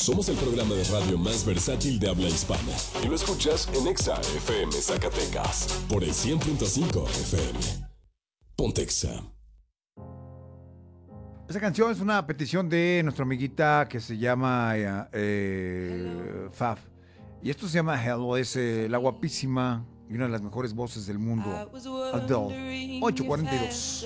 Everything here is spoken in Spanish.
Somos el programa de radio más versátil de habla hispana. Y lo escuchas en Exa FM Zacatecas. Por el 100.5 FM. Ponte Exa. Esa canción es una petición de nuestra amiguita que se llama Faf. Y esto se llama Hello, es la guapísima y una de las mejores voces del mundo, Adele. 8:42.